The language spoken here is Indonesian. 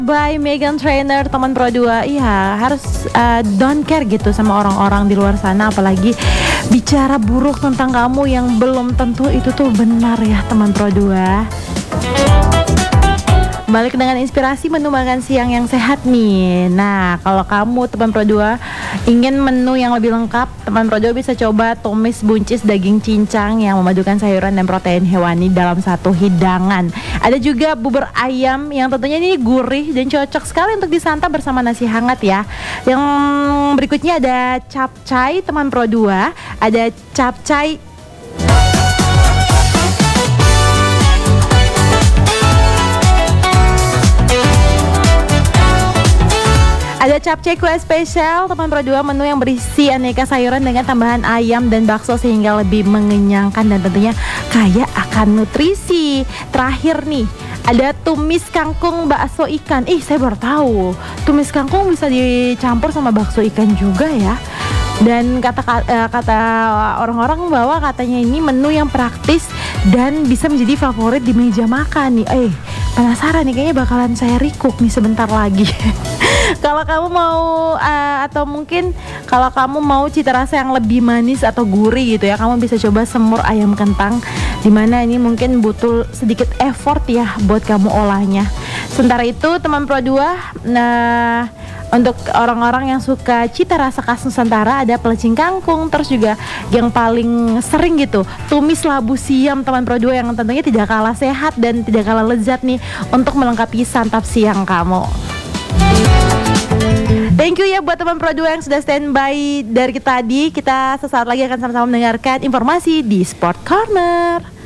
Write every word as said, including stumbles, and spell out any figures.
by Meghan Trainor, teman Pro dua. Iya, harus uh, don't care gitu sama orang-orang di luar sana, apalagi bicara buruk tentang kamu yang belum tentu itu tuh benar ya teman Pro dua. Balik dengan inspirasi menu makan siang yang sehat nih. Nah, kalau kamu teman Pro dua ingin menu yang lebih lengkap, teman Pro dua bisa coba tumis buncis daging cincang yang memadukan sayuran dan protein hewani dalam satu hidangan. Ada juga bubur ayam yang tentunya ini gurih dan cocok sekali untuk disantap bersama nasi hangat ya. Yang berikutnya ada capcay teman Pro dua. Ada capcay Ada capcay kue spesial teman Pro dua, menu yang berisi aneka sayuran dengan tambahan ayam dan bakso sehingga lebih mengenyangkan dan tentunya kaya akan nutrisi. Terakhir nih, ada tumis kangkung bakso ikan. Ih, saya baru tahu tumis kangkung bisa dicampur sama bakso ikan juga ya. Dan kata kata orang-orang bahwa katanya ini menu yang praktis dan bisa menjadi favorit di meja makan nih. Eh, penasaran nih, kayaknya bakalan saya recook nih sebentar lagi. Kalau kamu mau uh, atau mungkin kalau kamu mau cita rasa yang lebih manis atau gurih gitu ya, kamu bisa coba semur ayam kentang, dimana ini mungkin butuh sedikit effort ya buat kamu olahnya. Sementara itu teman Pro dua, nah untuk orang-orang yang suka cita rasa khas Nusantara ada pelecing kangkung, terus juga yang paling sering gitu tumis labu siam teman Pro dua, yang tentunya tidak kalah sehat dan tidak kalah lezat nih untuk melengkapi santap siang kamu. Thank you ya buat teman Pro dua yang sudah standby dari kita tadi. Kita sesaat lagi akan sama-sama mendengarkan informasi di Sport Corner.